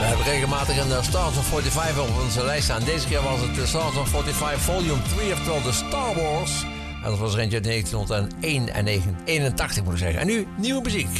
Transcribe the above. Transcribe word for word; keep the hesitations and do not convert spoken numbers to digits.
We hebben regelmatig een uh, Stars of vijfenveertig op onze lijst staan. Deze keer was het de Stars of vijfenveertig Volume drie, oftewel de Star Wars. En dat was er eentje uit negentienhonderdéén en eenentachtig moet ik zeggen. En nu nieuwe muziek.